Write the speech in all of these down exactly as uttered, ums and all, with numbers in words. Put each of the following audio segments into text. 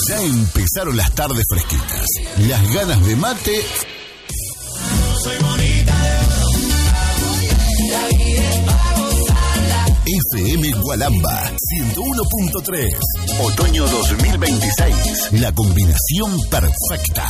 Ya empezaron las tardes fresquitas. Las ganas de mate. Soy bonita de oro. F M Gualamba ciento uno punto tres. Otoño dos mil veintiséis. La combinación perfecta.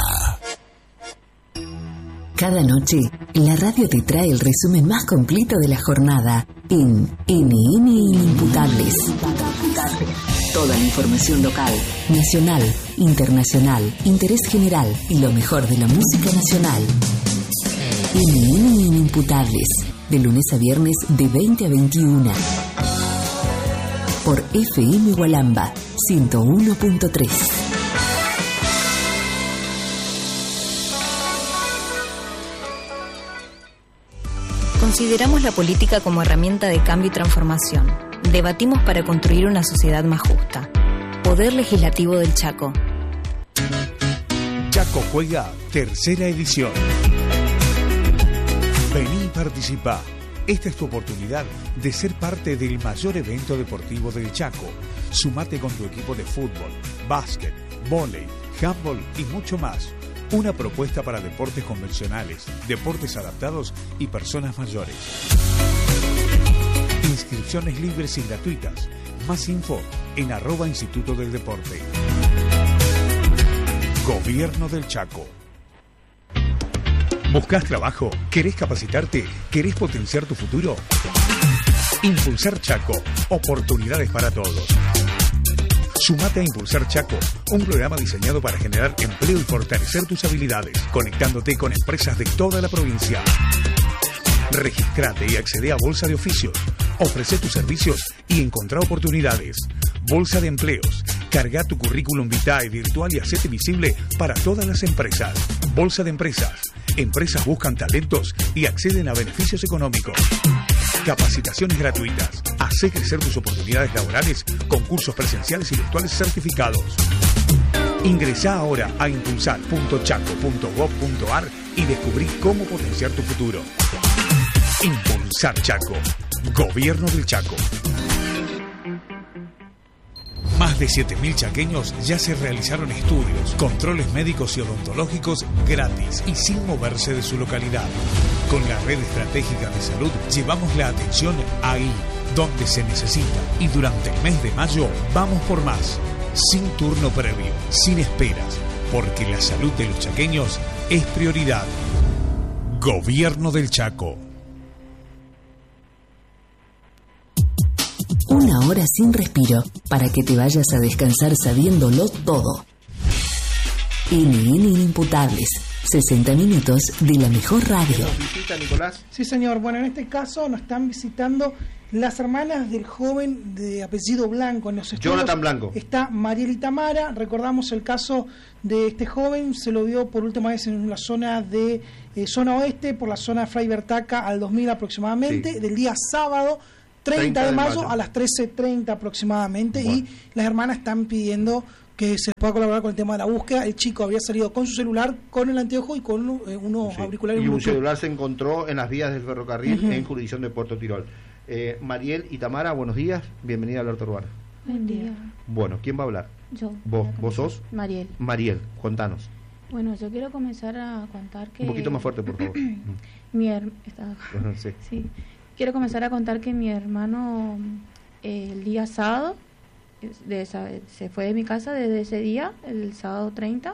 Cada noche, la radio te trae el resumen más completo de la jornada en N N Inimputables. Toda la información local, nacional, internacional, interés general y lo mejor de la música nacional. N N Inimputables, de lunes a viernes de veinte a veintiuna. Por F M Gualamba ciento uno punto tres. Consideramos la política como herramienta de cambio y transformación. Debatimos para construir una sociedad más justa. Poder Legislativo del Chaco. Chaco Juega, tercera edición. Vení y participa. Esta es tu oportunidad de ser parte del mayor evento deportivo del Chaco. Sumate con tu equipo de fútbol, básquet, vóley, handball y mucho más. Una propuesta para deportes convencionales, deportes adaptados y personas mayores. Inscripciones libres y gratuitas. Más info en arroba Instituto del Deporte. Gobierno del Chaco. ¿Buscas trabajo? ¿Querés capacitarte? ¿Querés potenciar tu futuro? Impulsar Chaco. Oportunidades para todos. Sumate a Impulsar Chaco, un programa diseñado para generar empleo y fortalecer tus habilidades, conectándote con empresas de toda la provincia. Registrate y accede a Bolsa de Oficios. Ofrece tus servicios y encontrá oportunidades. Bolsa de Empleos. Carga tu currículum vitae virtual y hacete visible para todas las empresas. Bolsa de Empresas. Empresas buscan talentos y acceden a beneficios económicos. Capacitaciones gratuitas. Hacé crecer tus oportunidades laborales con cursos presenciales y virtuales certificados. Ingresá ahora a impulsar punto chaco punto gob punto ar y descubrí cómo potenciar tu futuro. Impulsar Chaco. Gobierno del Chaco. Más de siete mil chaqueños ya se realizaron estudios, controles médicos y odontológicos gratis y sin moverse de su localidad. Con la red estratégica de salud llevamos la atención ahí, donde se necesita. Y durante el mes de mayo vamos por más. Sin turno previo, sin esperas, porque la salud de los chaqueños es prioridad. Gobierno del Chaco. Una hora sin respiro para que te vayas a descansar sabiéndolo todo. N N Inimputables. sesenta minutos de la mejor radio. ¿Nos visita Nicolás? Sí, señor. Bueno, en este caso nos están visitando las hermanas del joven de apellido Blanco. En los estudios Jonathan Blanco. Está Mariel y Tamara. Recordamos el caso de este joven. Se lo vio por última vez en la zona de eh, zona oeste, por la zona de Fray Bertaca al dos mil aproximadamente, sí. Del día sábado treinta de mayo a las trece treinta aproximadamente. Bueno. Y las hermanas están pidiendo que se pueda colaborar con el tema de la búsqueda. El chico había salido con su celular, con el anteojo y con eh, unos sí. auriculares. Y un celular se encontró en las vías del ferrocarril uh-huh. en jurisdicción de Puerto Tirol. Eh, Mariel y Tamara, buenos días. Bienvenida al Alerta Urbana. Buen día. Bueno, ¿quién va a hablar? Yo. ¿Vos, vos sos? Mariel. Mariel, contanos. Bueno, yo quiero comenzar a contar que... Un poquito más fuerte, por favor. Mi her... Está... sí. sí. Quiero comenzar a contar que mi hermano eh, el día sábado de esa, se fue de mi casa desde ese día, el sábado treinta,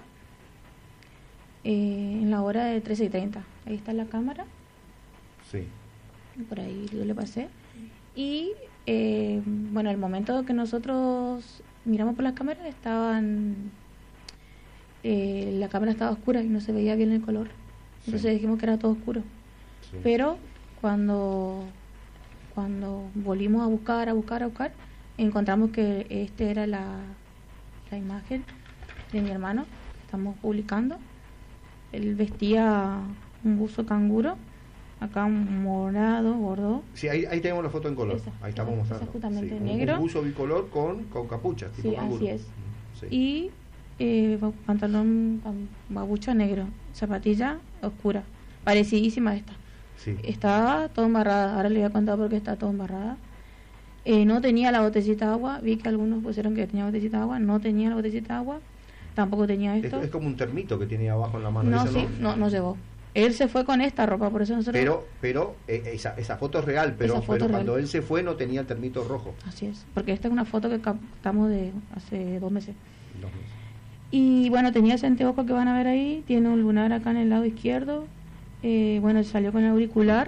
eh, en la hora de trece y treinta. Ahí está la cámara. Sí. Por ahí yo le pasé. Y eh, bueno, al momento que nosotros miramos por las cámaras, estaban eh, la cámara estaba oscura y no se veía bien el color. Entonces sí. dijimos que era todo oscuro. Sí. Pero cuando cuando volvimos a buscar, a buscar, a buscar, encontramos que este era la, la imagen de mi hermano. Estamos publicando. Él vestía un buzo canguro, acá un morado, gordo. Sí, ahí, ahí tenemos la foto en color. Esa, ahí estamos mostrando. Justamente sí, negro. Un, un buzo bicolor con, con capucha, tipo sí, canguro. Así es. Sí. Y eh, pantalón, babucha negro, zapatilla oscura, parecidísima a esta. Sí. Estaba todo embarrada, ahora le voy a contar por qué está todo embarrada. Eh, no tenía la botellita de agua, vi que algunos pusieron que tenía botellita de agua, no tenía la botellita de agua. tampoco tenía esto. Es, es como un termito que tenía abajo en la mano. No, ¿Eso sí, no? no, no llevó. Él se fue con esta ropa, por eso nosotros... Pero, pero eh, esa, esa foto es real, pero, foto pero es cuando real. él se fue no tenía el termito rojo. Así es, porque esta es una foto que captamos de hace dos meses. Dos meses. Y bueno, tenía ese anteojo que van a ver ahí, tiene un lunar acá en el lado izquierdo, eh, bueno, salió con el auricular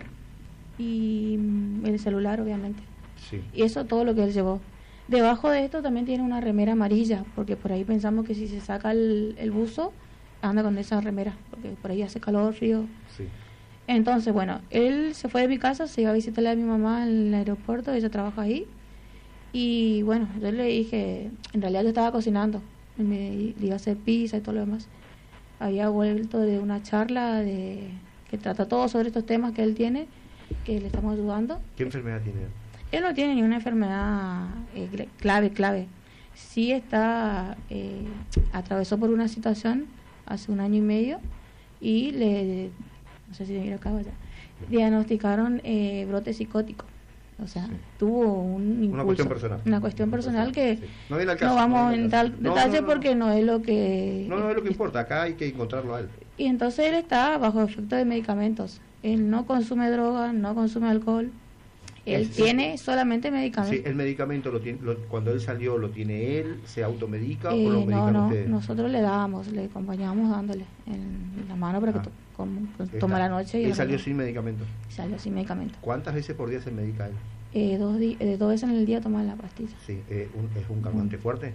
y mm, el celular, obviamente. Sí. Y eso todo lo que él llevó. Debajo de esto también tiene una remera amarilla, porque por ahí pensamos que si se saca el, el buzo, anda con esa remera, porque por ahí hace calor, frío. Sí. Entonces, bueno, él se fue de mi casa, se iba a visitarle a mi mamá en el aeropuerto, ella trabaja ahí. Y bueno, yo le dije, en realidad yo estaba cocinando, me le iba a hacer pizza y todo lo demás. Había vuelto de una charla de que trata todo sobre estos temas que él tiene, que le estamos ayudando. ¿Qué enfermedad tiene él? Él no tiene ninguna enfermedad eh, clave, clave. Sí está, eh, atravesó por una situación hace un año y medio y le, no sé si me acabo ya, diagnosticaron eh, brote psicótico. O sea, sí. tuvo un impulso. Una cuestión personal. Una cuestión personal que sí. no, viene al caso, no vamos no en tal no, detalle no, no, porque no es lo que... No, no es lo que importa, acá hay que encontrarlo a él. Y entonces él está bajo efecto de medicamentos. Él no consume droga, no consume alcohol. Él es, tiene es, solamente medicamentos. Sí, el medicamento lo tiene, lo, cuando él salió lo tiene él, se automedica eh, o lo medican no, no, ustedes. Nosotros le dábamos, le acompañábamos dándole en la mano para que ah, to, com, toma la noche. Y él salió sin medicamento. Salió sin medicamento. ¿Cuántas veces por día se medica él? Eh, dos, di eh, dos veces en el día toma la pastilla. Sí, eh, un, ¿es un calmante mm. fuerte?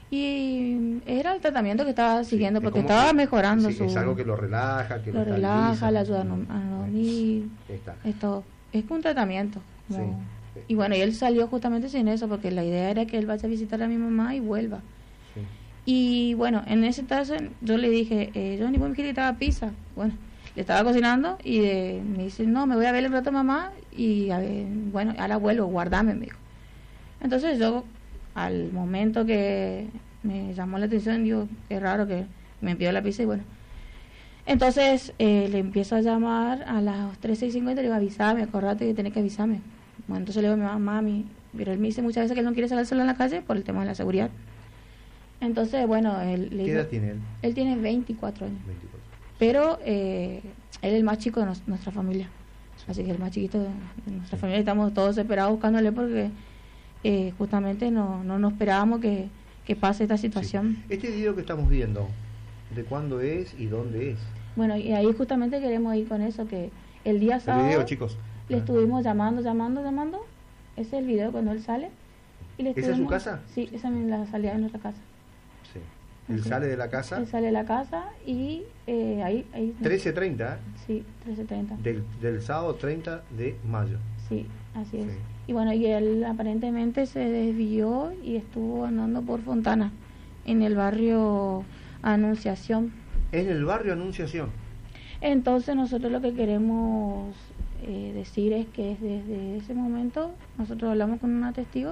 Y era el tratamiento que estaba siguiendo, sí, porque estaba que, mejorando sí, su... Es algo que lo relaja, que lo, lo relaja, le ayuda a no, a no dormir. Esto es un tratamiento. Como, sí. Y bueno, y él salió justamente sin eso, porque la idea era que él vaya a visitar a mi mamá y vuelva. Sí. Y bueno, en ese caso yo le dije, eh, Johnny, ¿vos me quieres que te haga pizza? Bueno, le estaba cocinando y eh, me dice, no, me voy a ver el rato mamá y a ver, bueno, ahora vuelvo, guardame, me dijo. Entonces yo, al momento que me llamó la atención, digo, qué raro que me pidió la pizza y bueno. Entonces eh, le empiezo a llamar a las trece y cincuenta y le digo, avísame, acordate que tenés que avisarme. Bueno, entonces le digo a mi mamá, mami, pero él me dice muchas veces que él no quiere salir solo en la calle por el tema de la seguridad. Entonces, bueno, él... ¿Qué edad tiene él? Él tiene veinticuatro años. veinticuatro. Pero eh, él es el más chico de nos, nuestra familia. Sí. Así que el más chiquito de nuestra sí. familia. Estamos todos desesperados buscándole porque eh, justamente no, no nos esperábamos que, que pase esta situación. Sí. Este video que estamos viendo, ¿de cuándo es y dónde es? Bueno, y ahí justamente queremos ir con eso, que el día sábado... El video, chicos. Le estuvimos llamando, llamando, llamando. Ese es el video cuando él sale. Y le ¿Esa es su casa? Sí, esa es la salida de nuestra casa. Sí. Él Así. sale de la casa. Él sale de la casa y eh, ahí... ahí trece treinta, ¿eh? Sí, trece treinta. Del, del sábado treinta de mayo. Sí, así es. Sí. Y bueno, y él aparentemente se desvió y estuvo andando por Fontana, en el barrio Anunciación. ¿En el barrio Anunciación? Entonces nosotros lo que queremos... Eh, decir es que desde ese momento nosotros hablamos con una testigo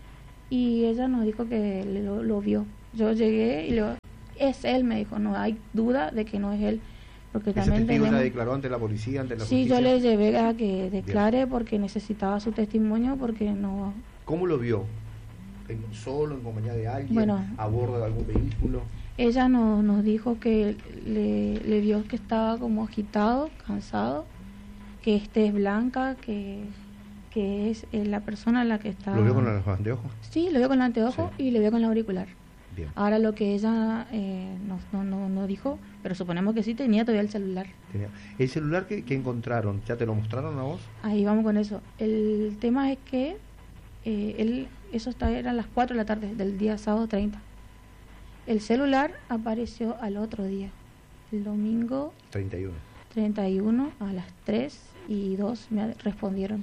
y ella nos dijo que lo, lo vio. Yo llegué y le es él, me dijo, no hay duda de que no es él, porque ¿Ese también testigo tenemos... la declaró ante la policía, ante la sí, justicia? yo le llevé a que declare Bien. Porque necesitaba su testimonio, porque no... ¿Cómo lo vio? ¿En, ¿Solo, en compañía de alguien? Bueno, ¿A bordo de algún vehículo? Ella nos, nos dijo que le, le vio que estaba como agitado, cansado, que este es blanca, que, que es eh, la persona en la que está... ¿Lo vio con los anteojos? Sí, lo vio con el anteojo sí. y lo vio con el auricular. Bien. Ahora lo que ella eh, no, no, no, no dijo, pero suponemos que sí, tenía todavía el celular. Tenía. ¿El celular que, que encontraron, ya te lo mostraron a vos? Ahí vamos con eso. El tema es que eh, él, eso está, eran las cuatro de la tarde del día sábado treinta. El celular apareció al otro día, el domingo... treinta y uno. treinta y uno a las tres y dos me respondieron.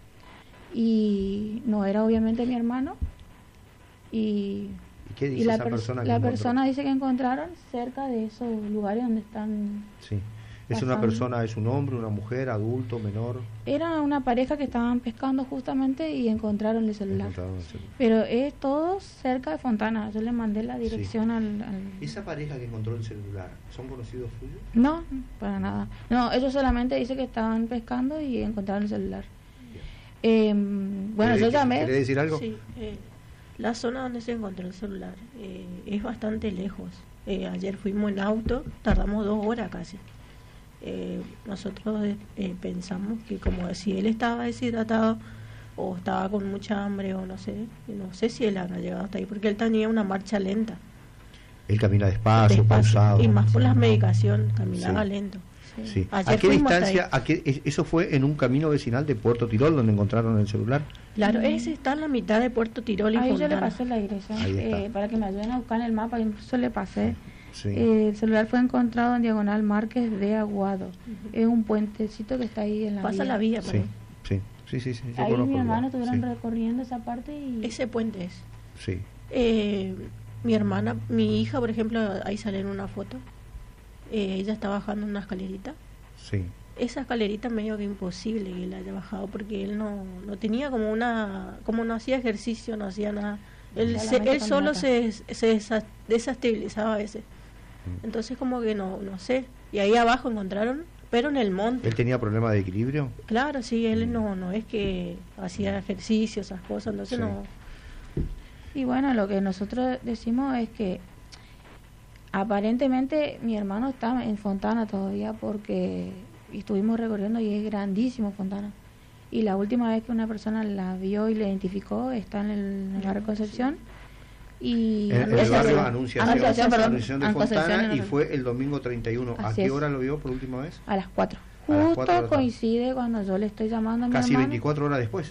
Y no era obviamente mi hermano. Y, ¿Y qué dice y la esa pers persona que La encontró? persona dice que encontraron cerca de esos lugares donde están... Sí. ¿Es una persona, es un hombre, una mujer, adulto, menor? Era una pareja que estaban pescando justamente y encontraron el celular. Encontraron el celular. Pero es todos cerca de Fontana. Yo le mandé la dirección sí. al, al... ¿Esa pareja que encontró el celular, son conocidos suyos? No, para nada. No, ellos solamente dicen que estaban pescando y encontraron el celular. Eh, bueno, yo llamé... ¿Quiere decir algo? Sí, eh, la zona donde se encontró el celular eh, es bastante lejos. Eh, ayer fuimos en auto, tardamos dos horas casi. Eh, nosotros eh, pensamos que como si él estaba deshidratado o estaba con mucha hambre o no sé, no sé si él habrá llegado hasta ahí, porque él tenía una marcha lenta. Él camina despacio, despacio pausado. Y más por las medicaciones, caminaba Sí. lento. Sí. Sí. Ayer ¿A qué fuimos hasta distancia? ahí. A qué, ¿Eso fue en un camino vecinal de Puerto Tirol donde encontraron el celular? Claro, ese está en la mitad de Puerto Tirol y Ahí yo le Fontana. pasé la dirección Ahí está. eh, para que me ayuden a buscar en el mapa, incluso le pasé. Sí. Eh, el celular fue encontrado en Diagonal Márquez de Aguado. Es un puentecito que está ahí en la Pasa vía. la vía, Sí, pero sí, sí, sí, sí, yo Ahí conozco mi el hermano lugar. estuvieron Sí, recorriendo esa parte y... ese puente es. sí. Eh, mi hermana, mi hija, por ejemplo, ahí sale en una foto. Eh, ella está bajando una escalerita. Sí. Esa escalerita medio que imposible que él haya bajado porque él no, no tenía como una, como no hacía ejercicio, no hacía nada. Él, se, él solo se, se desa- desestabilizaba a veces. Entonces como que no, no sé. Y ahí abajo encontraron, pero en el monte. ¿Él tenía problemas de equilibrio? Claro, sí, él no, no es que hacía ejercicio, esas cosas, entonces Sí. no. Y bueno, lo que nosotros decimos es que aparentemente mi hermano está en Fontana todavía porque estuvimos recorriendo y es grandísimo Fontana. Y la última vez que una persona la vio y la identificó está en el, en el barrio Concepción. Y En, en el esa- barrio Anunciación, Anunciación, perdón, Anunciación de en Concepción, Fontana, en y el- fue el domingo treinta y uno. ¿A Así qué es. hora lo vio por última vez? a las cuatro. A las Justo cuatro de la tarde. coincide cuando yo le estoy llamando a mi Casi hermano. veinticuatro horas después.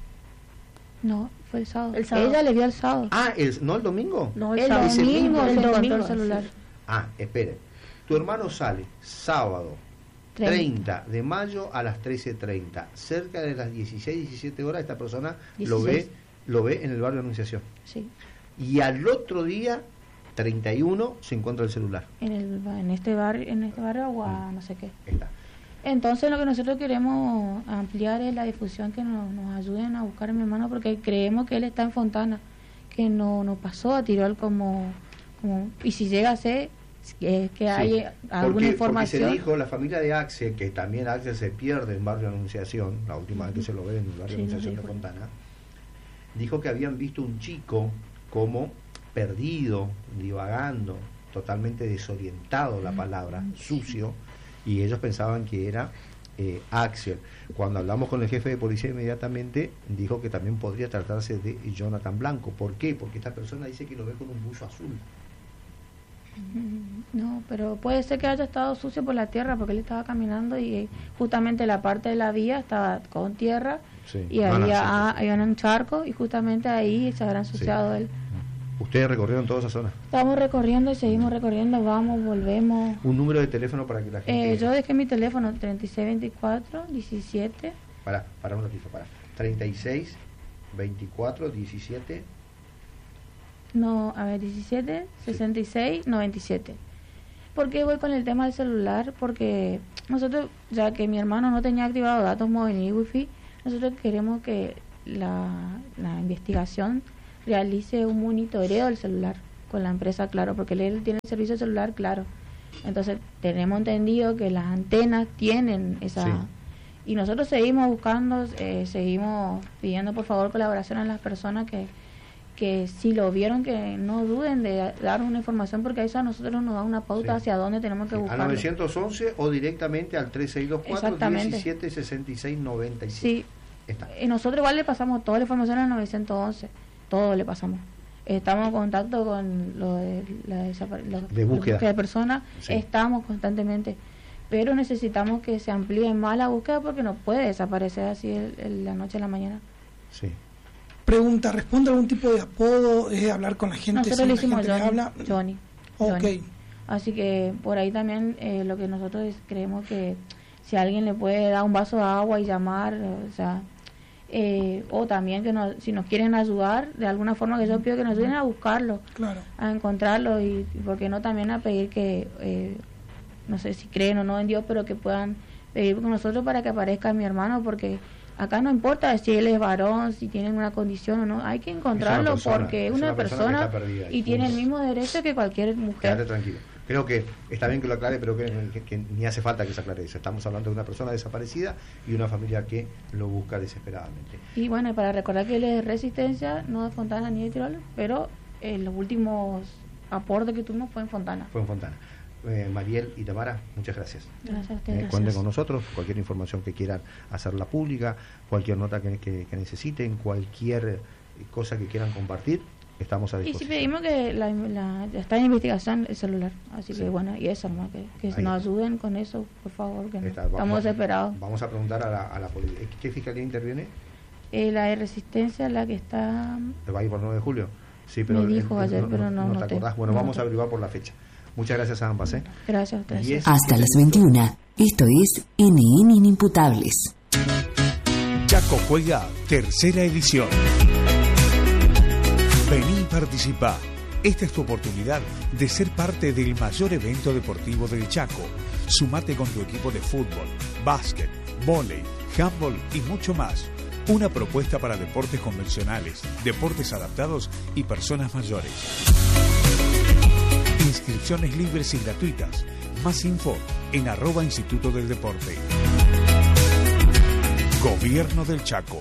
No, fue el sábado. El sábado. Ella le vio el sábado. Ah, el, ¿no el domingo? No, el sábado. ese domingo mismo- se el encontró domingo, el celular. sí. Ah, espere. Tu hermano sale sábado treinta de mayo a las trece treinta. Cerca de las dieciséis, diecisiete horas esta persona lo ve, dieciséis. lo ve en el barrio Anunciación. Sí. Y al otro día, treinta y uno, se encuentra el celular. En, el, en este barrio, en este barrio o a no sé qué. Está. Entonces lo que nosotros queremos ampliar es la difusión, que nos, nos ayuden a buscar a mi hermano, porque creemos que él está en Fontana, que no, no pasó a Tirol como, como y si llega a ser que, que Sí. hay alguna Porque- información. Porque se dijo, la familia de Axel, que también Axel se pierde en barrio Anunciación, la última vez que se lo ve en el barrio Sí, Anunciación nos de dijo. Fontana, dijo que habían visto un chico como perdido, divagando, totalmente desorientado la palabra, sucio, y ellos pensaban que era eh, Axel. Cuando hablamos con el jefe de policía inmediatamente, dijo que también podría tratarse de Jonathan Blanco. ¿Por qué? Porque esta persona dice que lo ve con un buzo azul. No, pero puede ser que haya estado sucio por la tierra, porque él estaba caminando y justamente la parte de la vía estaba con tierra Sí. y Van había, así, ah, pues. había un charco y justamente ahí se habrá ensuciado él. Ustedes recorrieron toda esa zona. Estamos recorriendo y seguimos recorriendo, vamos, volvemos. Un número de teléfono para que la gente... Eh, yo dejé mi teléfono treinta y seis veinticuatro diecisiete. Para, para un ratito, para. treinta y seis, veinticuatro, diecisiete. No, a ver, diecisiete, sesenta y seis, noventa y siete. ¿Por qué voy con el tema del celular? Porque nosotros, ya que mi hermano no tenía activado datos móviles ni wifi, nosotros queremos que la, la investigación realice un monitoreo del celular con la empresa Claro, porque él tiene el servicio celular Claro. Entonces, tenemos entendido que las antenas tienen esa... Sí. Y nosotros seguimos buscando, eh, seguimos pidiendo por favor colaboración a las personas que que si lo vieron, que no duden de dar una información, porque eso a nosotros nos da una pauta Sí. hacia dónde tenemos que A buscarlo. novecientos once o directamente al tres seis dos cuatro, Exactamente. diecisiete, sesenta y seis, noventa y siete. Sí, Está. y nosotros igual le pasamos toda la información al novecientos once, todo le pasamos. Estamos en contacto con lo de la desapar- lo- De búsqueda. de personas, Sí. estamos constantemente, pero necesitamos que se amplíe más la búsqueda porque no puede desaparecer así el- el- la noche a la mañana. Sí. Pregunta, ¿responde algún tipo de apodo? ¿Es hablar con la gente? Nosotros si le la hicimos gente le Johnny, habla? Johnny, Ok. Johnny. Así que por ahí también eh, lo que nosotros es- creemos que si alguien le puede dar un vaso de agua y llamar, o sea, eh, o también que nos, si nos quieren ayudar, de alguna forma que yo pido que nos ayuden a buscarlo, Claro. a encontrarlo y, y por qué no también a pedir que, eh, no sé si creen o no en Dios, pero que puedan pedir con nosotros para que aparezca mi hermano, porque acá no importa si él es varón, si tiene una condición o no, hay que encontrarlo persona, porque es es una, una persona persona, que está perdida y y tiene el punto. mismo derecho que cualquier mujer. Quédate tranquilo. Creo que está bien que lo aclare, pero que, que- que ni hace falta que se aclare eso. Estamos hablando de una persona desaparecida y una familia que lo busca desesperadamente. Y bueno, y para recordar que él es de Resistencia, no de Fontana ni de Tirol, pero en los últimos aporte que tuvimos fue en Fontana. Fue en Fontana. Eh, Mariel y Tamara, muchas gracias. Gracias a ustedes. Eh, cuenten con nosotros, cualquier información que quieran hacerla pública, cualquier nota que, que, que necesiten, cualquier cosa que quieran compartir, estamos a Y disposición. si pedimos que la, la, está en investigación el celular, así Sí. que bueno, y eso, ¿no? que, que Ahí. nos ayuden con eso, por favor, que no- Está, va- estamos va- desesperados. Vamos a preguntar a la, a la policía. ¿Qué fiscalía interviene? Eh, la de Resistencia, la que está... ¿Va a ir por nueve de julio? Sí, pero Me dijo ayer, pero no- no no te te- acordás. Bueno, no vamos te- a averiguar por la fecha. Muchas gracias a ambas. ¿eh? Gracias a ustedes. Y es- Hasta las veintiuna. Esto es N N Inimputables. Chaco Juega, tercera edición. Vení y participa. Esta es tu oportunidad de ser parte del mayor evento deportivo del Chaco. Sumate con tu equipo de fútbol, básquet, vóley, handball y mucho más. Una propuesta para deportes convencionales, deportes adaptados y personas mayores. Inscripciones libres y gratuitas. Más info en arroba Instituto del Deporte. Gobierno del Chaco.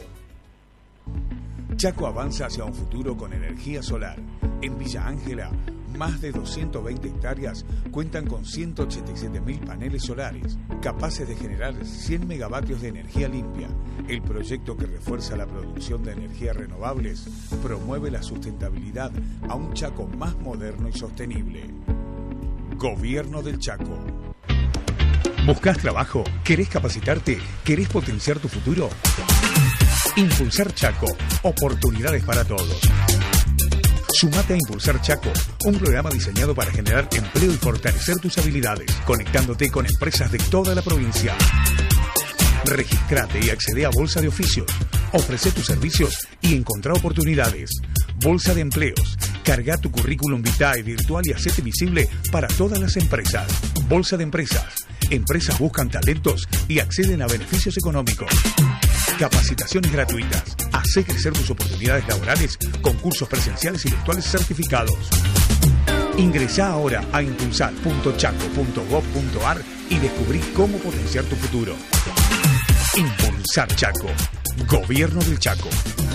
Chaco avanza hacia un futuro con energía solar. En Villa Ángela, más de doscientas veinte hectáreas cuentan con ciento ochenta y siete mil paneles solares, capaces de generar cien megavatios de energía limpia. El proyecto, que refuerza la producción de energías renovables, promueve la sustentabilidad a un Chaco más moderno y sostenible. Gobierno del Chaco. ¿Buscas trabajo? ¿Querés capacitarte? ¿Querés potenciar tu futuro? Impulsar Chaco. Oportunidades para todos. Sumate a Impulsar Chaco, un programa diseñado para generar empleo y fortalecer tus habilidades, conectándote con empresas de toda la provincia. Registrate y accede a Bolsa de Oficios. Ofrece tus servicios y encontrá oportunidades. Bolsa de Empleos. Carga tu currículum vitae virtual y hacete visible para todas las empresas. Bolsa de Empresas. Empresas buscan talentos y acceden a beneficios económicos. Capacitaciones gratuitas. Hacé crecer tus oportunidades laborales con cursos presenciales y virtuales certificados. Ingresá ahora a impulsar punto chaco punto gob punto ar y descubrí cómo potenciar tu futuro. Impulsar Chaco. Gobierno del Chaco.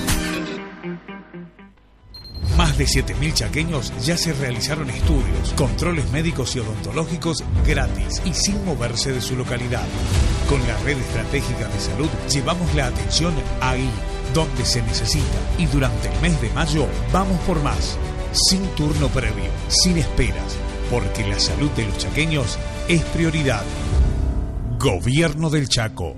Más de siete mil chaqueños ya se realizaron estudios, controles médicos y odontológicos gratis y sin moverse de su localidad. Con la red estratégica de salud llevamos la atención ahí, donde se necesita, y durante el mes de mayo vamos por más. Sin turno previo, sin esperas, porque la salud de los chaqueños es prioridad. Gobierno del Chaco.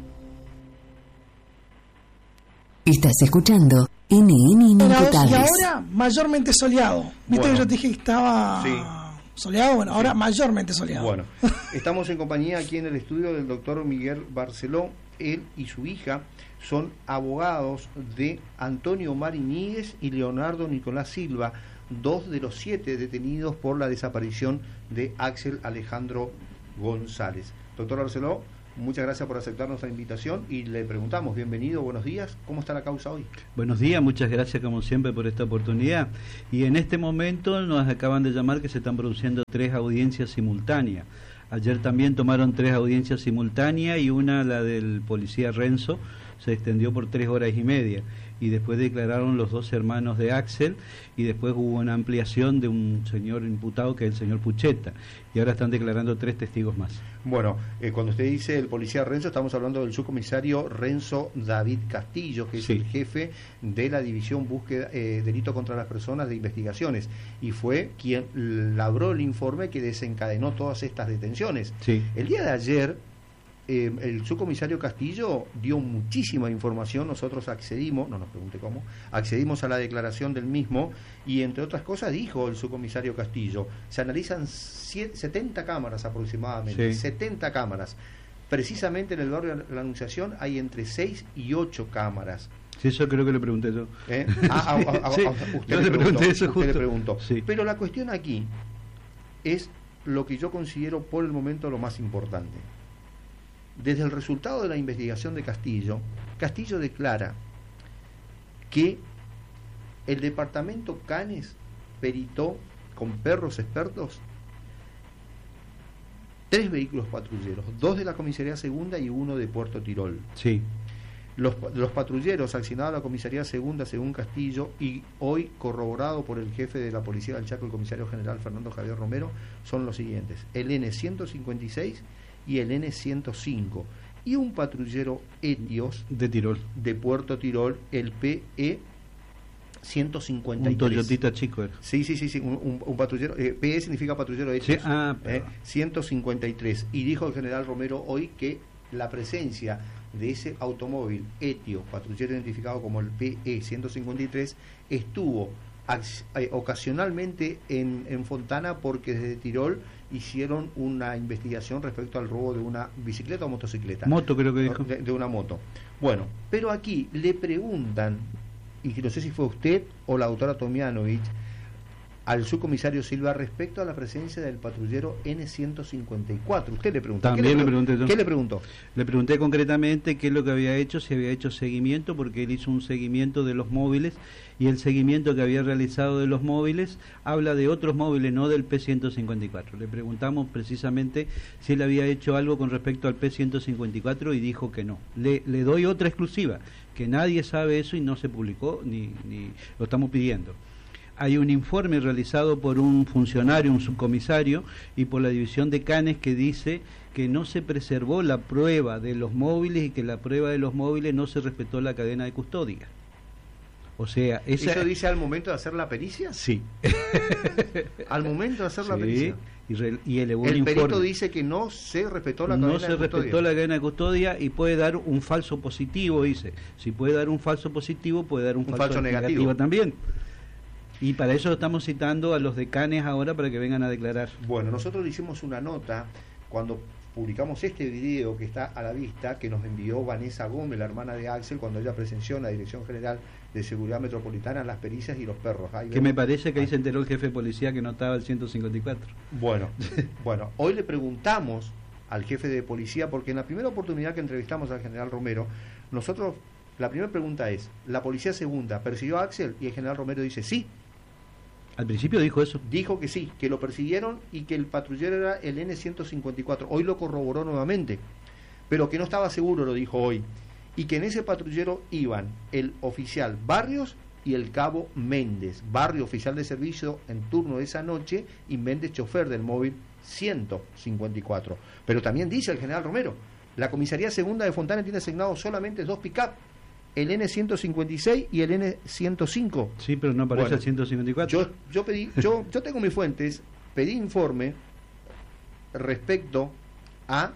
Estás escuchando N N Grados, y Inimputables. ahora mayormente soleado. Viste Bueno. que yo te dije que estaba Sí. soleado, bueno, ahora mayormente soleado. Bueno, estamos en compañía aquí en el estudio del doctor Miguel Barceló. Él y su hija son abogados de Antonio Mariníguez y Leonardo Nicolás Silva, dos de los siete detenidos por la desaparición de Axel Alejandro González. Doctor Barceló, muchas gracias por aceptarnos la invitación y le preguntamos, bienvenido, buenos días, ¿cómo está la causa hoy? Buenos días, muchas gracias como siempre por esta oportunidad. Y en este momento nos acaban de llamar que se están produciendo tres audiencias simultáneas. Ayer también tomaron tres audiencias simultáneas y una, la del policía Renzo, se extendió por tres horas y media. Y después declararon los dos hermanos de Axel y después hubo una ampliación de un señor imputado que es el señor Pucheta. Y ahora están declarando tres testigos más. Bueno, eh, cuando usted dice el policía Renzo, estamos hablando del subcomisario Renzo David Castillo, que es Sí. el jefe de la División Búsqueda, eh, Delito contra las Personas de Investigaciones, y fue quien labró el informe que desencadenó todas estas detenciones. Sí. El día de ayer, eh, el subcomisario Castillo dio muchísima información, nosotros accedimos, no nos pregunte cómo, accedimos a la declaración del mismo, y entre otras cosas dijo el subcomisario Castillo, se analizan siete, setenta cámaras aproximadamente, Sí. setenta cámaras. Precisamente en el barrio de la Anunciación hay entre seis y ocho cámaras. Sí, eso creo que le pregunté yo. ¿Eh? Ah, ah, ah, ah, Sí, ah, usted yo le le preguntó, pregunté eso usted le justo. preguntó. Sí. Pero la cuestión aquí es lo que yo considero por el momento lo más importante. Desde el resultado de la investigación de Castillo, Castillo declara que el departamento Canes peritó con perros expertos tres vehículos patrulleros, dos de la comisaría segunda y uno de Puerto Tirol. Sí. Los, los patrulleros asignados a la comisaría segunda según Castillo y hoy corroborado por el jefe de la policía del Chaco, el comisario general Fernando Javier Romero, son los siguientes: el N ciento cincuenta y seis y el N ciento cinco, y un patrullero Etios de Tirol, de Puerto Tirol, el P E ciento cincuenta y tres. Un Toyotita chico era. Sí, sí, sí, sí un, un, un patrullero, eh, P E significa patrullero Etios, sí, ah, eh, ciento cincuenta y tres, y dijo el general Romero hoy que la presencia de ese automóvil Etio, patrullero identificado como el P E ciento cincuenta y tres, estuvo eh, ocasionalmente en, en Fontana porque desde Tirol hicieron una investigación respecto al robo de una bicicleta o motocicleta. Moto creo que dijo. De, de una moto. Bueno, pero aquí le preguntan, y no sé si fue usted o la doctora Tomianovich, al subcomisario Silva respecto a la presencia del patrullero N ciento cincuenta y cuatro. Usted le preguntó. También ¿Qué le, le pregunté yo. ¿Qué le preguntó? Le pregunté concretamente qué es lo que había hecho, si había hecho seguimiento, porque él hizo un seguimiento de los móviles, y el seguimiento que había realizado de los móviles habla de otros móviles, no del P ciento cincuenta y cuatro. Le preguntamos precisamente si él había hecho algo con respecto al P ciento cincuenta y cuatro y dijo que no. Le, le doy otra exclusiva, que nadie sabe eso y no se publicó, ni, ni lo estamos pidiendo. Hay un informe realizado por un funcionario, un subcomisario, y por la división de Canes, que dice que no se preservó la prueba de los móviles y que la prueba de los móviles no se respetó la cadena de custodia. O sea, esa... ¿Eso dice al momento de hacer la pericia? Sí. Al momento de hacer sí, la pericia. Y, re, y elevó el un perito informe. dice que no se respetó la cadena no de custodia. No se respetó la cadena de custodia y puede dar un falso positivo, dice. Si puede dar un falso positivo, puede dar un, un falso, falso negativo. negativo también. Y para eso estamos citando a los decanes ahora para que vengan a declarar. Bueno, nosotros le hicimos una nota cuando publicamos este video que está a la vista, que nos envió Vanessa Gómez, la hermana de Axel, cuando ella presenció en la Dirección General de Seguridad Metropolitana las pericias y los perros. Ahí que vemos. Me parece que ahí se enteró el jefe de policía que no estaba el ciento cincuenta y cuatro. Bueno, bueno, hoy le preguntamos al jefe de policía, porque en la primera oportunidad que entrevistamos al general Romero, nosotros, la primera pregunta es, ¿la policía segunda persiguió a Axel? Y el general Romero dice sí. Al principio dijo eso. Dijo que sí, que lo persiguieron y que el patrullero era el N ciento cincuenta y cuatro. Hoy lo corroboró nuevamente, pero que no estaba seguro, lo dijo hoy. Y que en ese patrullero iban el oficial Barrios y el cabo Méndez. Barrio, oficial de servicio en turno de esa noche, y Méndez, chofer del móvil ciento cincuenta y cuatro. Pero también dice el general Romero, la comisaría segunda de Fontana tiene asignados solamente dos pick-up, el N ciento cincuenta y seis y el N ciento cinco. Sí, pero no aparece bueno, el ciento cincuenta y cuatro. Yo, yo pedí, yo, yo tengo mis fuentes, pedí informe respecto a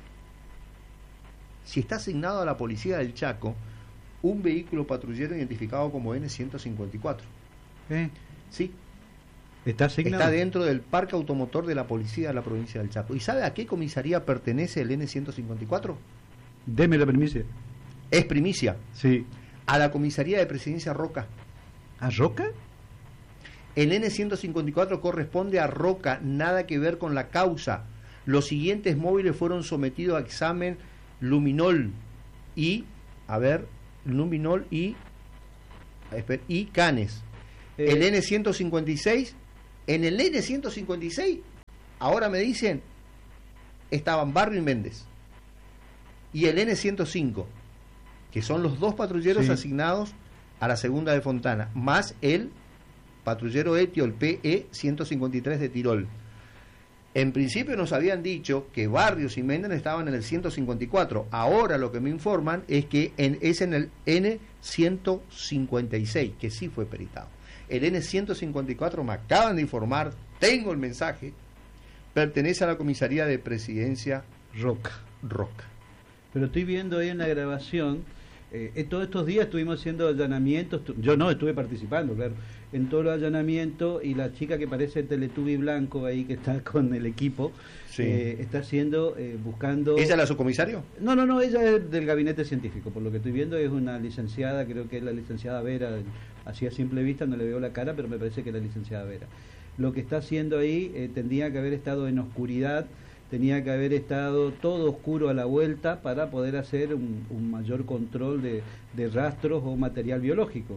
si está asignado a la policía del Chaco un vehículo patrullero identificado como N ciento cincuenta y cuatro. ¿Eh? Sí. ¿Está asignado? Está dentro del parque automotor de la policía de la provincia del Chaco. ¿Y sabe a qué comisaría pertenece el N ciento cincuenta y cuatro? Deme la primicia. Es primicia. Sí. A la comisaría de Presidencia Roca. ¿A Roca? El N ciento cincuenta y cuatro corresponde a Roca, nada que ver con la causa. Los siguientes móviles fueron sometidos a examen luminol y, a ver, luminol y, espera, y Canes. Eh. El N ciento cincuenta y seis, en el N ciento cincuenta y seis, ahora me dicen, estaban Barrio y Méndez. Y el N ciento cinco, que son los dos patrulleros sí. asignados a la segunda de Fontana, más el patrullero Etio, el P E ciento cincuenta y tres de Tirol. En principio nos habían dicho que Barrios y Méndez estaban en el ciento cincuenta y cuatro. Ahora lo que me informan es que en, es en el N ciento cincuenta y seis, que sí fue peritado. El N ciento cincuenta y cuatro, me acaban de informar, tengo el mensaje, pertenece a la comisaría de Presidencia Roca. Roca. Pero estoy viendo ahí en la grabación, eh, todos estos días estuvimos haciendo allanamientos, yo no, estuve participando, claro, en todos los allanamientos, y la chica que parece el Teletubby blanco ahí, que está con el equipo, sí. eh, está haciendo, eh, buscando... ¿Ella es la subcomisario? No, no, no, ella es del gabinete científico, por lo que estoy viendo es una licenciada, creo que es la licenciada Vera, así a simple vista no le veo la cara, pero me parece que es la licenciada Vera. Lo que está haciendo ahí eh, tendría que haber estado en oscuridad, tenía que haber estado todo oscuro a la vuelta para poder hacer un, un mayor control de, de rastros o material biológico.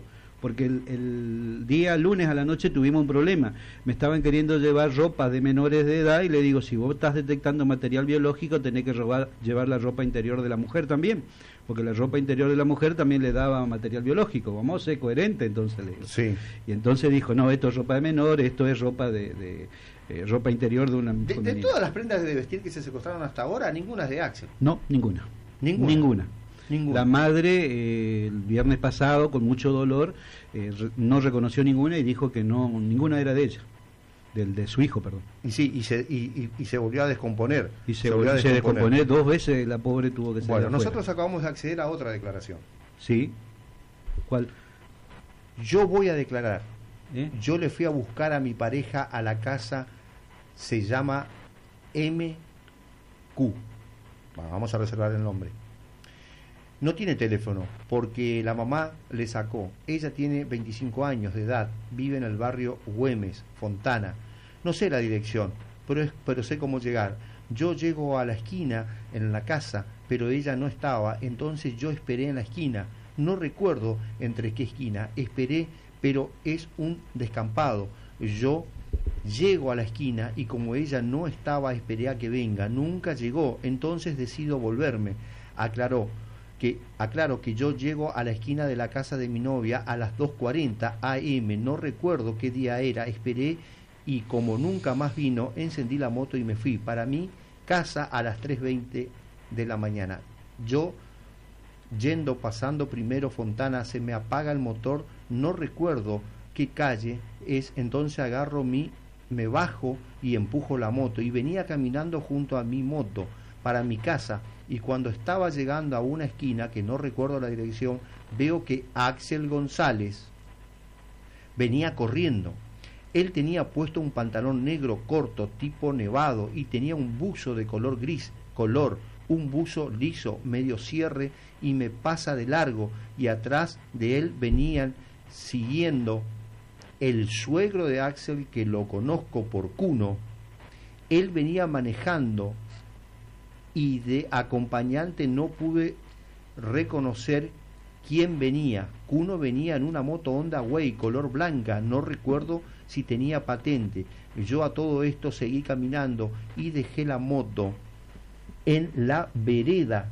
porque el, el día lunes a la noche tuvimos un problema. Me estaban queriendo llevar ropa de menores de edad y le digo, si vos estás detectando material biológico, tenés que robar, llevar la ropa interior de la mujer también, porque la ropa interior de la mujer también le daba material biológico. Vamos a ser coherentes, entonces le digo. Sí. Y entonces dijo, no, esto es ropa de menor, esto es ropa de... de eh, ropa interior de una... De, de todas las prendas de vestir que se secuestraron hasta ahora, ninguna es de Axel. No, ninguna. Ninguna. Ninguna. Ninguna. La madre, eh, el viernes pasado, con mucho dolor, eh, re, no reconoció ninguna y dijo que no, ninguna era de ella, del de su hijo, perdón. Y sí, y se, y, y, y se volvió a descomponer. Y se, se volvió a descomponer. descomponer dos veces, la pobre tuvo que salir. Bueno, afuera. Nosotros acabamos de acceder a otra declaración. Sí. ¿Cuál? Yo voy a declarar. ¿Eh? Yo le fui a buscar a mi pareja a la casa, se llama M Q. Bueno, vamos a reservar el nombre. No tiene teléfono porque la mamá le sacó. Ella tiene veinticinco años de edad, vive en el barrio Güemes, Fontana. No sé la dirección, pero, es, pero sé cómo llegar. Yo llego a la esquina en la casa, pero ella no estaba, entonces yo esperé en la esquina. No recuerdo entre qué esquina, esperé, pero es un descampado. Yo llego a la esquina y como ella no estaba, esperé a que venga. Nunca llegó, entonces decido volverme. Aclaró. Que aclaro que yo llego a la esquina de la casa de mi novia a las dos cuarenta a eme, no recuerdo qué día era, esperé y como nunca más vino, encendí la moto y me fui para mi casa a las tres veinte de la mañana. Yo, yendo, pasando primero Fontana, se me apaga el motor, no recuerdo qué calle es, entonces agarro mi, me bajo y empujo la moto y venía caminando junto a mi moto para mi casa. Y cuando estaba llegando a una esquina, que no recuerdo la dirección, veo que Axel González venía corriendo. Él tenía puesto un pantalón negro corto, tipo nevado, y tenía un buzo de color gris, color, un buzo liso, medio cierre, y me pasa de largo, y atrás de él venían siguiendo el suegro de Axel, que lo conozco por Cuno. Él venía manejando y de acompañante no pude reconocer quién venía. Cuno venía en una moto Honda Way color blanca, no recuerdo si tenía patente. Yo a todo esto seguí caminando y dejé la moto en la vereda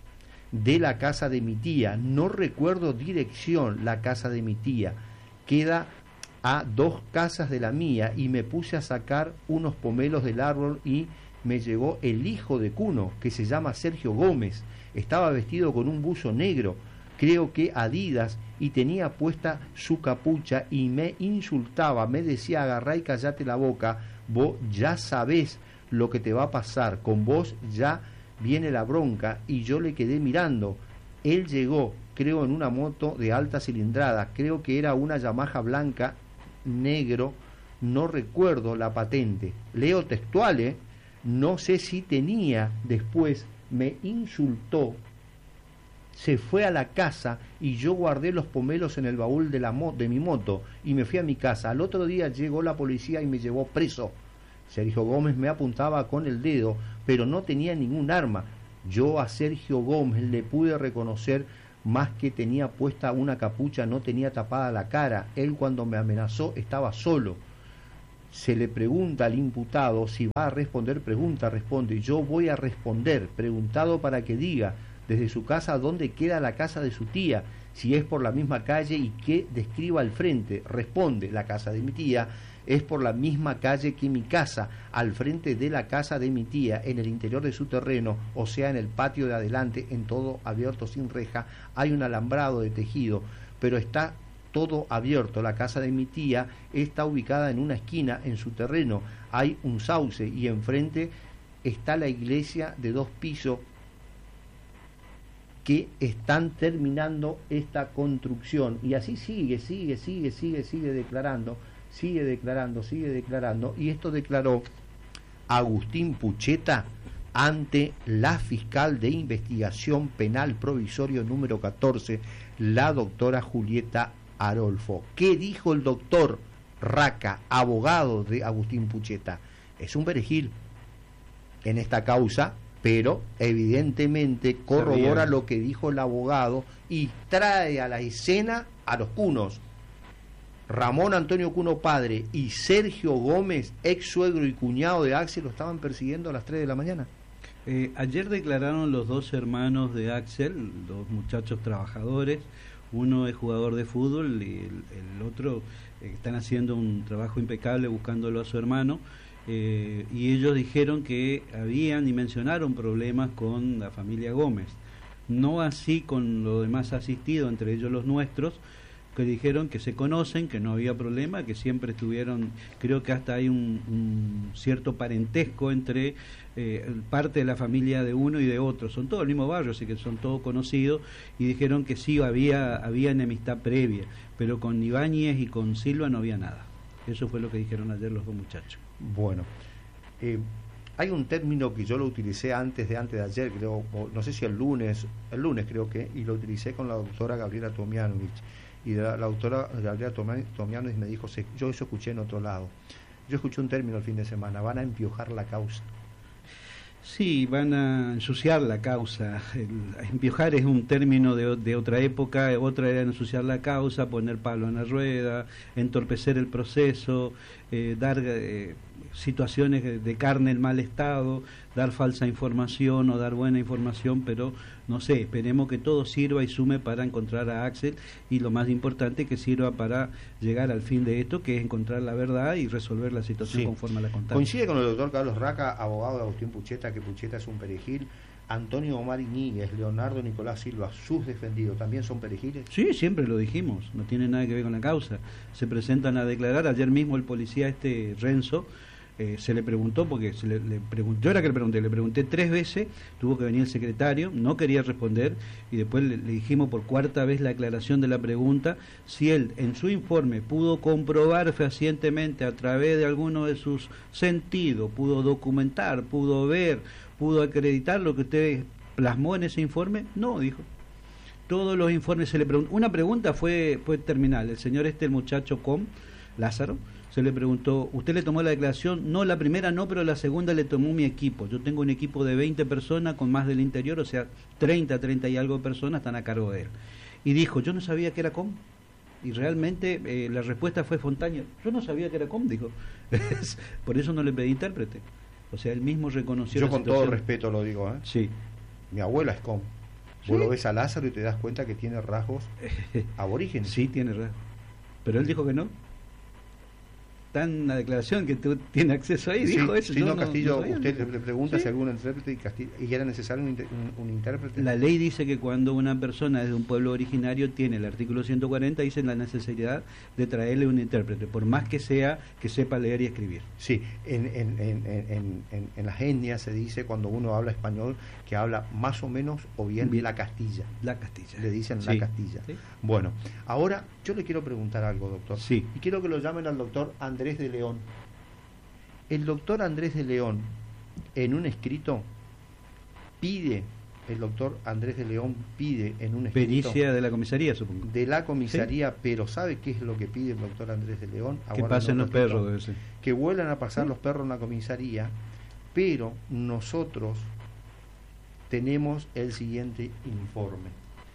de la casa de mi tía. No recuerdo dirección, la casa de mi tía. Queda a dos casas de la mía y me puse a sacar unos pomelos del árbol y me llegó el hijo de Cuno, que se llama Sergio Gómez. Estaba vestido con un buzo negro, creo que Adidas, y tenía puesta su capucha y me insultaba, me decía, agarrá y callate la boca, vos ya sabés lo que te va a pasar, con vos ya viene la bronca, y yo le quedé mirando. Él llegó, creo, en una moto de alta cilindrada, creo que era una Yamaha blanca, negro, no recuerdo la patente. Leo textual, ¿eh? No sé si tenía, después me insultó, se fue a la casa y yo guardé los pomelos en el baúl de, la mo- de mi moto y me fui a mi casa. Al otro día llegó la policía y me llevó preso. Sergio Gómez me apuntaba con el dedo, pero no tenía ningún arma. Yo a Sergio Gómez le pude reconocer más que tenía puesta una capucha, no tenía tapada la cara. Él cuando me amenazó estaba solo. Se le pregunta al imputado si va a responder, pregunta, responde. Yo voy a responder, preguntado para que diga desde su casa dónde queda la casa de su tía, si es por la misma calle y que describa al frente. Responde, la casa de mi tía es por la misma calle que mi casa, al frente de la casa de mi tía, en el interior de su terreno, o sea, en el patio de adelante, en todo abierto sin reja, hay un alambrado de tejido, pero está todo abierto. La casa de mi tía está ubicada en una esquina en su terreno, hay un sauce y enfrente está la iglesia de dos pisos que están terminando esta construcción. Y así sigue, sigue, sigue, sigue, sigue declarando, sigue declarando, sigue declarando, y esto declaró Agustín Pucheta ante la fiscal de investigación penal provisorio número catorce, la doctora Julieta Arolfo. ¿Qué dijo el doctor Raca, abogado de Agustín Pucheta? Es un perejil en esta causa, pero evidentemente corrobora lo que dijo el abogado y trae a la escena a los cunos. Ramón Antonio Cuno padre y Sergio Gómez, ex suegro y cuñado de Axel, lo estaban persiguiendo a las tres de la mañana. Eh, ayer declararon los dos hermanos de Axel, dos muchachos trabajadores, uno es jugador de fútbol y el, el otro eh, están haciendo un trabajo impecable buscándolo a su hermano, eh, y ellos dijeron que habían y mencionaron problemas con la familia Gómez, no así con los demás asistidos, entre ellos los nuestros, que dijeron que se conocen, que no había problema, que siempre estuvieron, creo que hasta hay un, un cierto parentesco entre eh, parte de la familia de uno y de otro, son todos el mismo barrio, así que son todos conocidos, y dijeron que sí, había, había enemistad previa, pero con Ibáñez y con Silva no había nada. Eso fue lo que dijeron ayer los dos muchachos. Bueno, eh, hay un término que yo lo utilicé antes de antes de ayer, creo, o no sé si el lunes, el lunes creo que, y lo utilicé con la doctora Gabriela Tomianovich. Y la, la autora Gabriela Tomianovich me dijo, yo eso escuché en otro lado. Yo escuché un término el fin de semana, van a empiojar la causa. Sí, van a ensuciar la causa. El, empiojar es un término de, de otra época, otra era ensuciar la causa, poner palo en la rueda, entorpecer el proceso, eh, dar eh, situaciones de, de carne en mal estado, dar falsa información o dar buena información, pero no sé, esperemos que todo sirva y sume para encontrar a Axel, y lo más importante que sirva para llegar al fin de esto, que es encontrar la verdad y resolver la situación sí. conforme a la contamos. Coincide con el doctor Carlos Raca, abogado de Agustín Pucheta, que Pucheta es un perejil. Antonio Omar Iñiguez, Leonardo Nicolás Silva, sus defendidos, ¿también son perejiles? Sí, siempre lo dijimos, no tiene nada que ver con la causa. Se presentan a declarar, ayer mismo el policía este Renzo, Eh, se le preguntó, porque se le, le preguntó, yo era que le pregunté, le pregunté tres veces, tuvo que venir el secretario, no quería responder, y después le, le dijimos por cuarta vez la aclaración de la pregunta, si él en su informe pudo comprobar fehacientemente a través de alguno de sus sentidos, pudo documentar, pudo ver, pudo acreditar lo que usted plasmó en ese informe. No, dijo. Todos los informes se le preguntó. Una pregunta fue, fue terminal, el señor este, el muchacho Com, Lázaro, se le preguntó, ¿usted le tomó la declaración? No, la primera no, pero la segunda le tomó mi equipo. Yo tengo un equipo de veinte personas con más del interior, o sea, treinta, treinta y algo de personas están a cargo de él. Y dijo, yo no sabía que era Com. Y realmente eh, la respuesta fue espontánea. Yo no sabía que era Com, dijo. Por eso no le pedí intérprete. O sea, él mismo reconoció yo la con situación. todo respeto lo digo, ¿eh? Sí. Mi abuela es Com. Vos ¿sí? lo ves a Lázaro y te das cuenta que tiene rasgos aborígenes. Sí, tiene rasgos. Pero él dijo que no. Está en la declaración que tú tienes acceso ahí, sí, dijo eso. Sí, yo no, Castillo, no, no usted le pregunta ¿sí? si algún intérprete y, Castillo, y era necesario un, un, un intérprete. La ley dice que cuando una persona es de un pueblo originario tiene el artículo ciento cuarenta, dice la necesidad de traerle un intérprete, por más que sea que sepa leer y escribir. Sí, en, en, en, en, en, en las etnias se dice cuando uno habla español que habla más o menos o bien, bien. la Castilla. La Castilla. Le dicen sí. la Castilla. ¿Sí? Bueno, ahora yo le quiero preguntar algo, doctor. Sí. Y quiero que lo llamen al doctor Andrés de León. El doctor Andrés de León, en un escrito, pide, el doctor Andrés de León pide en un escrito... Pericia de la comisaría, supongo. De la comisaría, ¿sí? Pero ¿sabe qué es lo que pide el doctor Andrés de León? Que pasen los perros, debe ser. Que vuelvan a pasar ¿sí? los perros en la comisaría, pero nosotros tenemos el siguiente informe.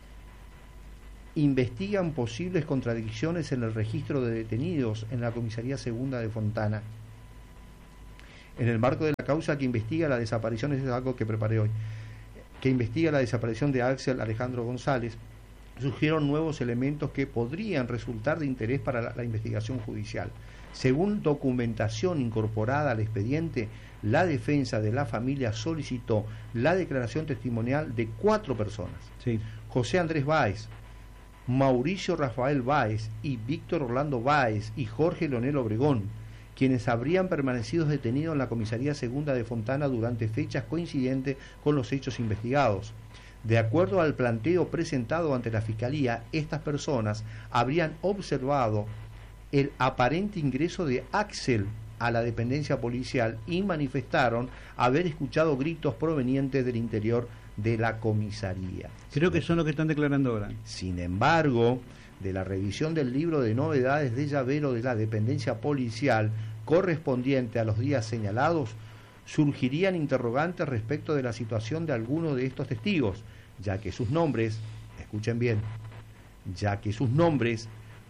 Investigan posibles contradicciones en el registro de detenidos en la comisaría segunda de Fontana. En el marco de la causa que investiga la desaparición, es algo que preparé hoy, que investiga la desaparición de Axel Alejandro González, surgieron nuevos elementos que podrían resultar de interés para la, la investigación judicial. Según documentación incorporada al expediente, la defensa de la familia solicitó la declaración testimonial de cuatro personas. Sí. José Andrés Báez, Mauricio Rafael Báez y Víctor Orlando Báez y Jorge Leonel Obregón, quienes habrían permanecido detenidos en la comisaría segunda de Fontana durante fechas coincidentes con los hechos investigados. De acuerdo al planteo presentado ante la Fiscalía, estas personas habrían observado el aparente ingreso de Axel a la dependencia policial y manifestaron haber escuchado gritos provenientes del interior de la comisaría. Creo que son los que están declarando ahora. Sin embargo, de la revisión del libro de novedades de llavero de la dependencia policial correspondiente a los días señalados, surgirían interrogantes respecto de la situación de algunos de estos testigos, ya que sus nombres, escuchen bien, ya que sus nombres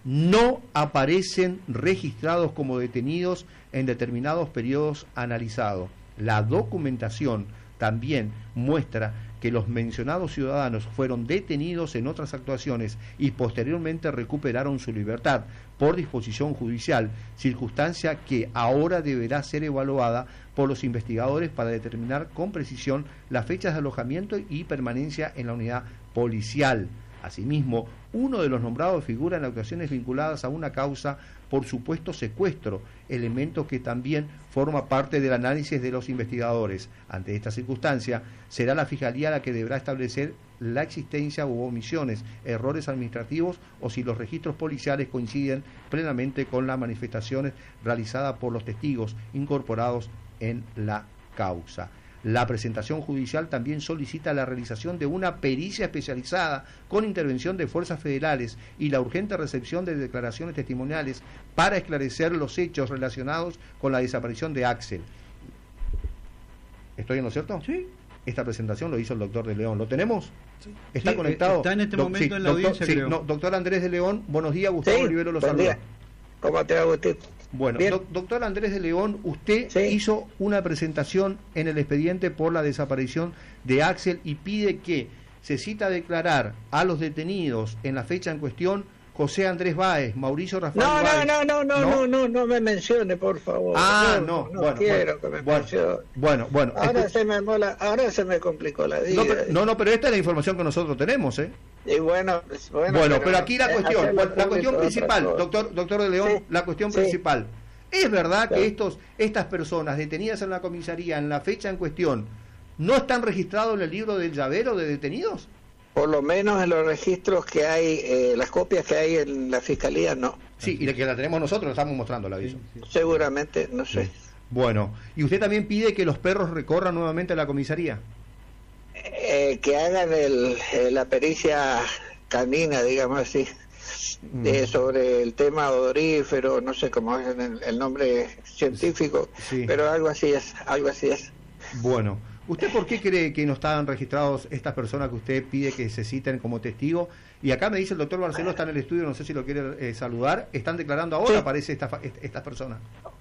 no aparecen registrados como detenidos en determinados periodos analizados. La documentación también muestra que los mencionados ciudadanos fueron detenidos en otras actuaciones y posteriormente recuperaron su libertad por disposición judicial, circunstancia que ahora deberá ser evaluada por los investigadores para determinar con precisión las fechas de alojamiento y permanencia en la unidad policial. Asimismo, uno de los nombrados figura en actuaciones vinculadas a una causa por supuesto secuestro, elemento que también forma parte del análisis de los investigadores. Ante esta circunstancia, será la Fiscalía la que deberá establecer la existencia u omisiones, errores administrativos o si los registros policiales coinciden plenamente con las manifestaciones realizadas por los testigos incorporados en la causa. La presentación judicial también solicita la realización de una pericia especializada con intervención de fuerzas federales y la urgente recepción de declaraciones testimoniales para esclarecer los hechos relacionados con la desaparición de Axel. ¿Estoy en lo cierto? Sí. Esta presentación lo hizo el doctor de León. ¿Lo tenemos? Sí. ¿Está sí, conectado? Está en este Doc, momento sí, en la doctor, audiencia, sí, creo. No, doctor Andrés de León, buenos días. Gustavo Sí, Olivero lo buen saluda. día. ¿Cómo te va, Agustín? Bueno, doc, doctor Andrés de León, usted sí. hizo una presentación en el expediente por la desaparición de Axel y pide que se cita a declarar a los detenidos en la fecha en cuestión José Andrés Báez, Mauricio Rafael no, Báez. No, no, no, no, no, no, no, no me mencione, por favor. Ah, no, no, no bueno, quiero bueno, que me bueno, mencione. Bueno, bueno. Ahora escu- se me mola, ahora se me complicó la vida. no, pero, no, no, pero esta es la información que nosotros tenemos, ¿eh? Y bueno, bueno, Bueno, pero aquí la cuestión, hacerlo la cuestión público es principal, otra cosa. doctor, doctor de León, Sí, la cuestión sí. principal. ¿Es verdad que Sí. estos, estas personas detenidas en la comisaría en la fecha en cuestión no están registrados en el libro del llavero de detenidos? Por lo menos en los registros que hay, eh, las copias que hay en la fiscalía, no. Sí, y la que la tenemos nosotros, la estamos mostrando el aviso. Sí, sí. Seguramente, no sé. Sí. Bueno, y usted también pide que los perros recorran nuevamente la comisaría. Eh, que hagan el, eh, la pericia canina, digamos así, Mm. eh, sobre el tema odorífero, no sé cómo es el, el nombre científico, Sí. pero algo así es, algo así es. Bueno, ¿usted por qué cree que no estaban registrados estas personas que usted pide que se citen como testigo? Y acá me dice el doctor Barceló, está en el estudio, no sé si lo quiere eh, saludar. Están declarando ahora, Sí. parece, esta, fa- est- estas personas.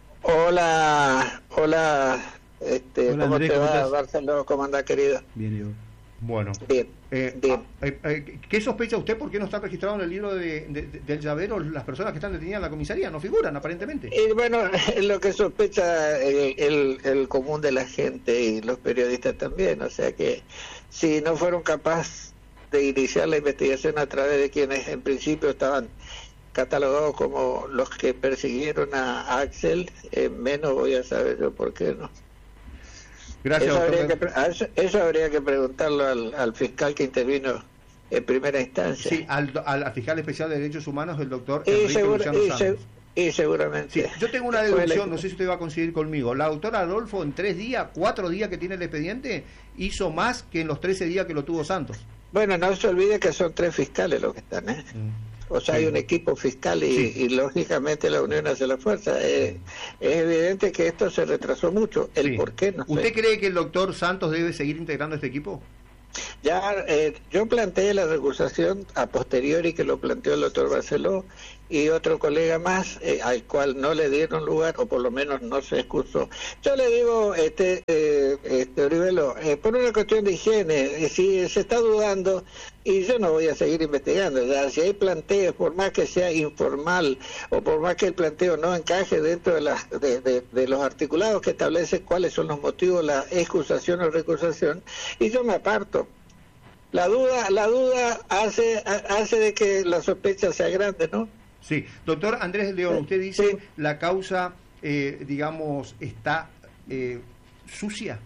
Hola, hola, este, Hola, ¿cómo Andrés, te ¿cómo va, estás? Barcelona? ¿Cómo andás, querido? Bien, yo. Bueno, Bien, eh, bien. ah, eh, eh, ¿qué sospecha usted? ¿Por qué no están registrados en el libro de, de- de- del llavero las personas que están detenidas en la comisaría? No figuran, aparentemente. Y bueno, es lo que sospecha el, el, el común de la gente y los periodistas también, o sea que si no fueron capaces de iniciar la investigación a través de quienes en principio estaban catalogados como los que persiguieron a Axel, eh, menos voy a saber yo por qué no. Gracias, Eso doctor. habría, que, pre- a eso, eso habría que preguntarlo al, al fiscal que intervino en primera instancia. Sí, al, al, al fiscal especial de Derechos Humanos, el doctor y, Enrique segura- Luciano y, Santos. se- y seguramente. Sí, yo tengo una fue la- deducción, no sé si usted va a coincidir conmigo. La doctora Adolfo en tres días, cuatro días que tiene el expediente, hizo más que en los trece días que lo tuvo Santos. Bueno, no se olvide que son tres fiscales los que están, ¿eh? O sea, Sí. hay un equipo fiscal y, Sí. y lógicamente la unión hace la fuerza. Eh, es evidente que esto se retrasó mucho. El Sí. por qué, no sé. ¿Usted cree que el doctor Santos debe seguir integrando este equipo? Ya, eh, yo planteé la recusación a posteriori que lo planteó el doctor Barceló y otro colega más, eh, al cual no le dieron lugar, o por lo menos no se excusó. Yo le digo, este, eh, este Orivelo, eh, por una cuestión de higiene, eh, si se está dudando, y yo no voy a seguir investigando, ya, si hay planteos, por más que sea informal, o por más que el planteo no encaje dentro de, las, de, de, de los articulados que establecen cuáles son los motivos de la excusación o recusación, y yo me aparto. La duda, la duda hace, hace de que la sospecha sea grande, ¿no? Sí. Doctor Andrés León, usted dice Sí. la causa, eh, digamos, está eh, sucia.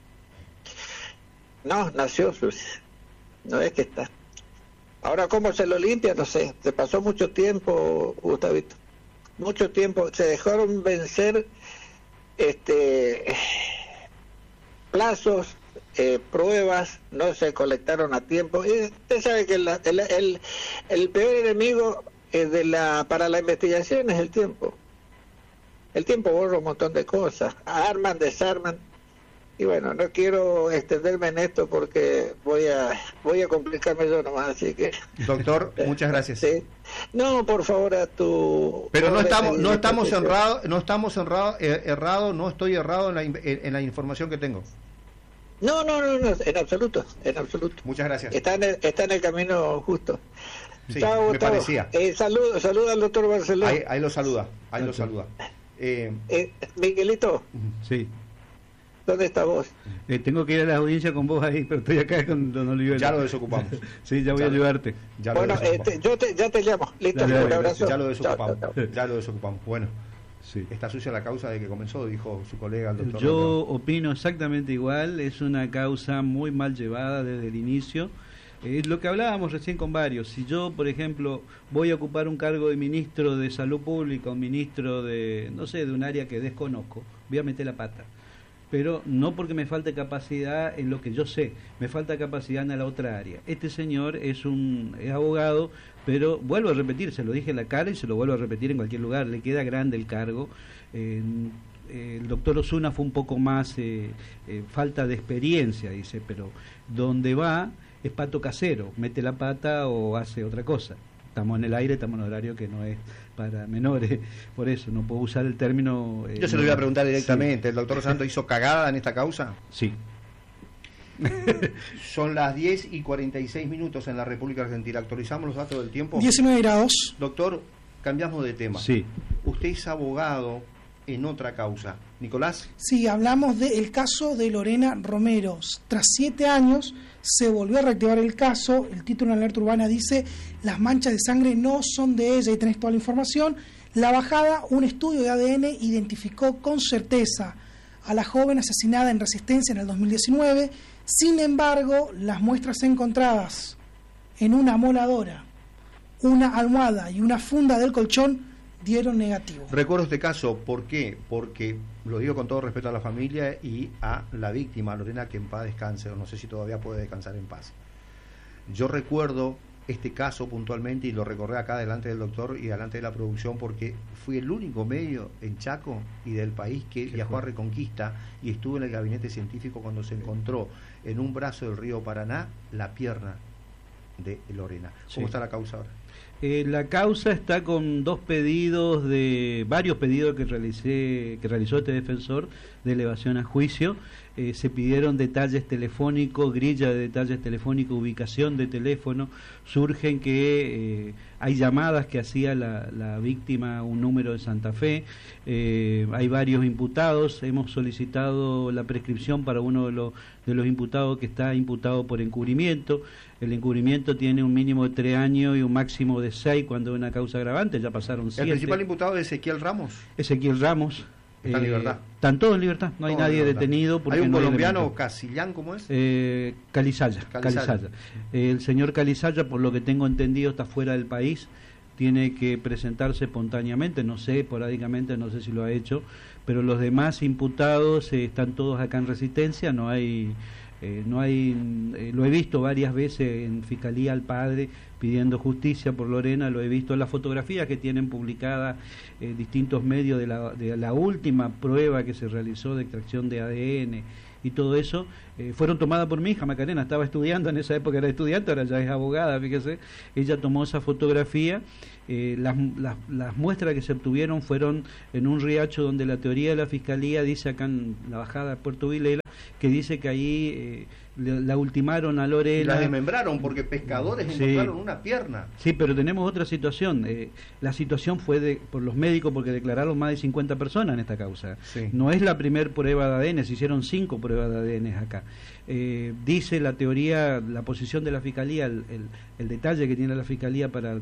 No, nació sucia. No es que está. Ahora, ¿cómo se lo limpia? No sé. Se pasó mucho tiempo, Gustavito. Mucho tiempo. Se dejaron vencer este plazos, eh, pruebas, no se colectaron a tiempo. Y usted sabe que la- el, el, el peor enemigo eh, de la para la investigación es el tiempo. El tiempo borra un montón de cosas. Arman, desarman. Y bueno, no quiero extenderme en esto porque voy a voy a complicarme yo nomás, así que... Doctor, muchas gracias. Sí. No, por favor, a tu... Pero no estamos no estamos errados, no estamos errados, errado, no estoy errado en la, en la información que tengo. No, no, no, no, en absoluto, en absoluto. Muchas gracias. Está en el, está en el camino justo. Sí, chao, me chao. parecía. Eh, saluda, saluda al doctor Barceló. Ahí, ahí lo saluda, ahí okay. lo saluda. Eh, eh, Miguelito. Sí. ¿Dónde estás vos? Eh, tengo que ir a la audiencia con vos ahí, pero estoy acá con Don Olivera. Ya lo desocupamos. Sí, ya voy ya a ayudarte. Ya bueno, eh, te, yo te, ya te llamo. Listo, dale, un dale, abrazo. Ya lo desocupamos. Chao, chao. Ya lo desocupamos. Bueno, sí. Está sucia la causa de que comenzó, dijo su colega el doctor. Yo Romero. opino exactamente igual. Es una causa muy mal llevada desde el inicio. Es eh, lo que hablábamos recién con varios. Si yo, por ejemplo, voy a ocupar un cargo de ministro de Salud Pública, un ministro de, no sé, de un área que desconozco, voy a meter la pata. Pero no porque me falte capacidad en lo que yo sé, me falta capacidad en la otra área. Este señor es un es abogado, pero vuelvo a repetir, se lo dije en la cara y se lo vuelvo a repetir en cualquier lugar, le queda grande el cargo. Eh, eh, el doctor Osuna fue un poco más eh, eh, falta de experiencia, dice, pero donde va es pato casero, mete la pata o hace otra cosa. Estamos en el aire, estamos en horario que no es para menores, por eso no puedo usar el término... Eh, Yo se lo no, voy a preguntar directamente, sí. ¿El doctor Santos hizo cagada en esta causa? Sí. Son las diez y cuarenta y seis minutos en la República Argentina. ¿Actualizamos los datos del tiempo? diecinueve grados. Doctor, cambiamos de tema. Sí. Usted es abogado en otra causa. Nicolás. Sí, hablamos del caso de Lorena Romero. Tras siete años se volvió a reactivar el caso. El título en la alerta urbana dice: las manchas de sangre no son de ella. Y tenés toda la información. La bajada, un estudio de A D N identificó con certeza a la joven asesinada en Resistencia en el dos mil diecinueve. Sin embargo, las muestras encontradas en una amoladora, una almohada y una funda del colchón dieron negativo. Recuerdo este caso, ¿por qué? Porque lo digo con todo respeto a la familia y a la víctima, Lorena, que en paz descanse, o no sé si todavía puede descansar en paz. Yo recuerdo este caso puntualmente y lo recorrí acá delante del doctor y delante de la producción porque fui el único medio en Chaco y del país que viajó fue? a Reconquista y estuvo en el gabinete científico cuando se encontró en un brazo del río Paraná la pierna de Lorena. ¿Cómo sí. está la causa ahora? Eh, la causa está con dos pedidos de varios pedidos que realicé que realizó este defensor de elevación a juicio. Eh, se pidieron detalles telefónicos, grilla de detalles telefónicos, ubicación de teléfono. Surgen que eh, hay llamadas que hacía la, la víctima a un número de Santa Fe. Eh, hay varios imputados. Hemos solicitado la prescripción para uno de los, de los imputados que está imputado por encubrimiento. El encubrimiento tiene un mínimo de tres años y un máximo de seis cuando es una causa agravante. Ya pasaron siete. ¿El principal imputado es Ezequiel Ramos? Ezequiel Ramos. ¿Está en libertad? Eh, están todos en libertad, no hay Todo nadie detenido. ¿Hay un no colombiano, hay Casillán, cómo es? Eh, Calizaya. Calizaya. Calizaya. Eh, el señor Calizaya, por lo que tengo entendido, está fuera del país, tiene que presentarse espontáneamente, no sé, esporádicamente, no sé si lo ha hecho, pero los demás imputados eh, están todos acá en Resistencia, no hay... Eh, no hay eh, lo he visto varias veces en Fiscalía al padre pidiendo justicia por Lorena, lo he visto en las fotografías que tienen publicadas eh, distintos medios de la, de la última prueba que se realizó de extracción de A D N y todo eso, eh, fueron tomadas por mi hija Macarena, estaba estudiando, en esa época era estudiante, ahora ya es abogada, fíjese, ella tomó esa fotografía, eh, las, las, las muestras que se obtuvieron fueron en un riacho donde la teoría de la Fiscalía dice acá en la bajada de Puerto Vilela, que dice que ahí eh, le, la ultimaron a Lorena. Y la desmembraron porque pescadores sí. encontraron una pierna. Sí, pero tenemos otra situación. Eh, la situación fue de por los médicos porque declararon más de cincuenta personas en esta causa. Sí. No es la primer prueba de A D N, se hicieron cinco pruebas de A D N acá. Eh, dice la teoría, la posición de la Fiscalía, el, el, el detalle que tiene la Fiscalía para